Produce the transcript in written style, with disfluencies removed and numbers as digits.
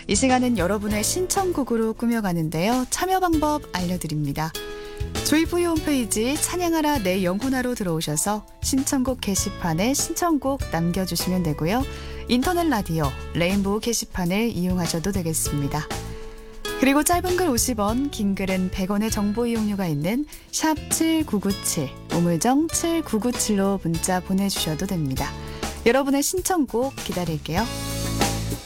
이 시간은 여러분의 신청곡으로 꾸며가는데요. 참여 방법 알려드립니다. 조이포유 홈페이지 찬양하라 내 영혼아로 들어오셔서 신청곡 게시판에 신청곡 남겨주시면 되고요. 인터넷 라디오 레인보우 게시판을 이용하셔도 되겠습니다. 그리고 짧은 글 50원, 긴 글은 100원의 정보 이용료가 있는 샵 7997, 우물정 7997로 문자 보내주셔도 됩니다. 여러분의 신청곡 기다릴게요.